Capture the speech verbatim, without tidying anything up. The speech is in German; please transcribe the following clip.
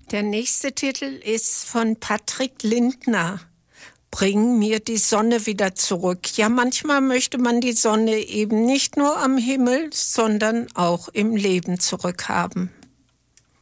Der nächste Titel ist von Patrick Lindner. Bring mir die Sonne wieder zurück. Ja, manchmal möchte man die Sonne eben nicht nur am Himmel, sondern auch im Leben zurückhaben.